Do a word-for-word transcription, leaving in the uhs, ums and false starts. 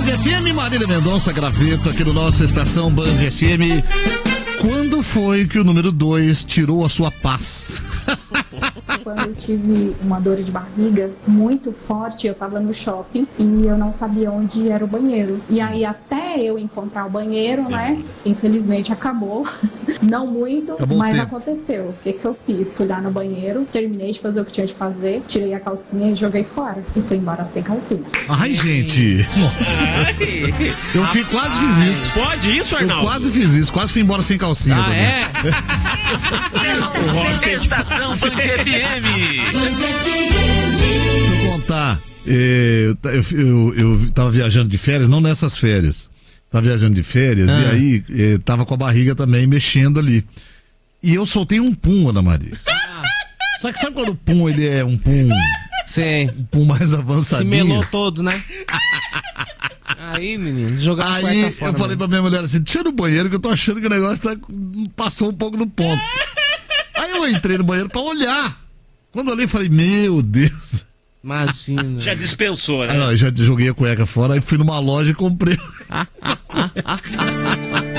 Band F M, Marília Mendonça Graveto, aqui no nosso Estação Band F M. Quando foi que o número dois tirou a sua paz? Quando eu tive uma dor de barriga muito forte, eu tava no shopping e eu não sabia onde era o banheiro. E aí até eu encontrar o banheiro, né? Infelizmente acabou. Não muito, acabou, mas aconteceu. O que que eu fiz? Fui lá no banheiro, terminei de fazer o que tinha de fazer, tirei a calcinha e joguei fora. E fui embora sem calcinha. Ai, gente. Nossa. Eu fui, quase fiz isso. Pode isso, Arnaldo? Eu quase fiz isso, quase fui embora sem calcinha. Ah, também. é? Estação Band F M. Deixa eu contar. Eu, eu, eu, eu tava viajando de férias, não nessas férias. Tava viajando de férias ah. e aí eh, tava com a barriga também mexendo ali. E eu soltei um pum, Ana Maria. Ah. Só que sabe quando o pum ele é um pum. Sim. Um pum mais avançadinho? Se melou todo, né? Aí, menino, jogar a Aí fora, eu falei mano. pra minha mulher assim: tira no banheiro que eu tô achando que o negócio tá, passou um pouco do ponto. Aí eu entrei no banheiro pra olhar. Quando eu olhei, falei: meu Deus. Imagina. Já dispensou, né? Aí, não, já joguei a cueca fora, aí fui numa loja e comprei.